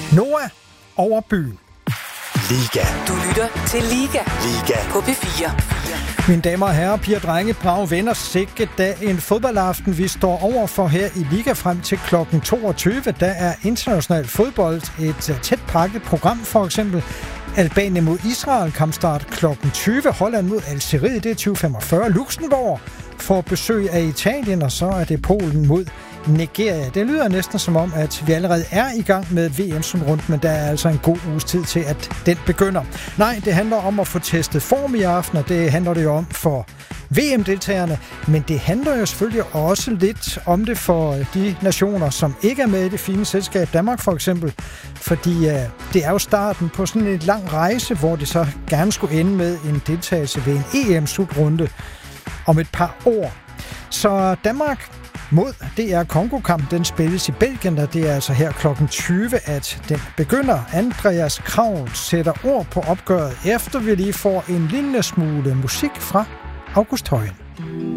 Noah over byen. Liga. Du lytter til Liga. Liga. På P4. Mine damer og herrer, piger, drenge, brave venner, sikke da en fodboldaften, vi står over for her i Liga frem til kl. 22. Der er international fodbold et tæt pakket program, for eksempel Albanien mod Israel, kampstart kl. 20. Holland mod Algeriet, det er 20:45. Luxembourg får besøg af Italien, og så er det Polen mod Nigeria. Det lyder næsten som om, at vi allerede er i gang med VM-rundt, men der er altså en god uges tid til, at den begynder. Nej, det handler om at få testet form i aften, og det handler det jo om for VM-deltagerne, men det handler jo selvfølgelig også lidt om det for de nationer, som ikke er med i det fine selskab, Danmark for eksempel, fordi det er jo starten på sådan en lang rejse, hvor det så gerne skulle ende med en deltagelse ved en EM-slutrunde om et par år. Så Danmark mod DR Congo-kamp, den spilles i Belgien, og det er altså her kl. 20, at den begynder. Andreas Kravl sætter ord på opgøret, efter vi lige får en lille smule musik fra August Højen.